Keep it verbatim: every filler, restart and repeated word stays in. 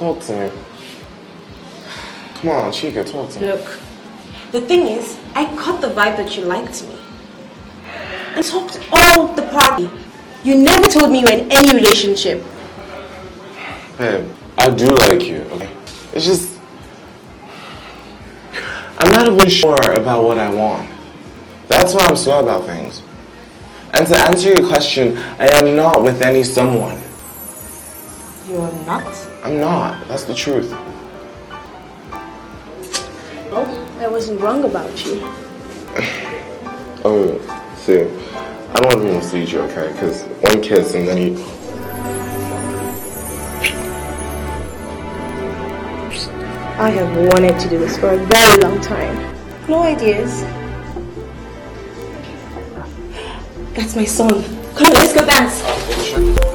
talk to me. Come on, Chika, talk to me. Look, the thing is, I caught the vibe that you liked me. I talked all the party. You never told me you were in any relationship. Babe, I do like you, okay? It's just... I'm not even sure about what I want. That's why I'm slow about things. And to answer your question, I am not with any someone. You're not? I'm not. That's the truth. Well, I wasn't wrong about you. Oh, see, I don't want to mislead you, okay? Because one kiss and then you... I have wanted to do this for a very long time. No ideas. That's my song. Come on, let's go dance.